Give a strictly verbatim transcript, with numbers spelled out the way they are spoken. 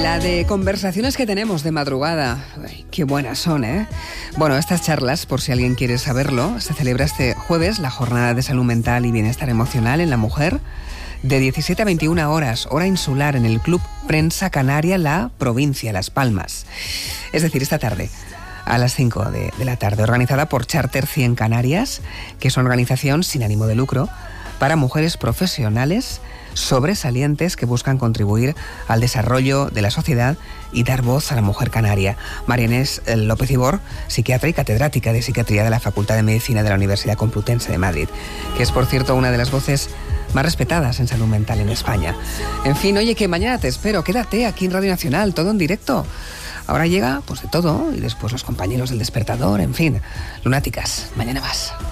La de conversaciones que tenemos de madrugada. Ay, qué buenas son, ¿eh? Bueno, estas charlas, por si alguien quiere saberlo, se celebra este jueves la Jornada de Salud Mental y Bienestar Emocional en la Mujer, de diecisiete a veintiuna horas, hora insular, en el Club Prensa Canaria La Provincia, Las Palmas. Es decir, esta tarde, a las cinco de, de la tarde, organizada por Charter cien Canarias, que es una organización sin ánimo de lucro para mujeres profesionales sobresalientes que buscan contribuir al desarrollo de la sociedad y dar voz a la mujer canaria. María Inés López Ibor, psiquiatra y catedrática de psiquiatría de la Facultad de Medicina de la Universidad Complutense de Madrid, que es, por cierto, una de las voces más respetadas en salud mental en España. En fin, oye, que mañana te espero, quédate aquí en Radio Nacional, todo en directo. Ahora llega, pues, de todo, y después los compañeros del Despertador, en fin, lunáticas, mañana más.